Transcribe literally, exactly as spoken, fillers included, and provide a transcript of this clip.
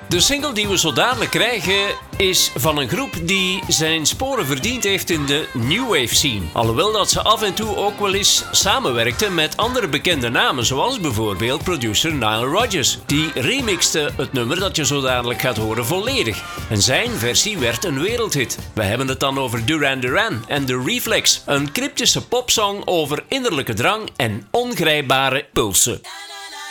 De single die we zo dadelijk krijgen is van een groep die zijn sporen verdiend heeft in de new wave scene. Alhoewel dat ze af en toe ook wel eens samenwerkte met andere bekende namen, zoals bijvoorbeeld producer Nile Rodgers. Die remixte het nummer dat je zo dadelijk gaat horen volledig. En zijn versie werd een wereldhit. We hebben het dan over Duran Duran en The Reflex. Een cryptische popsong over innerlijke drang en ongrijpbare pulsen.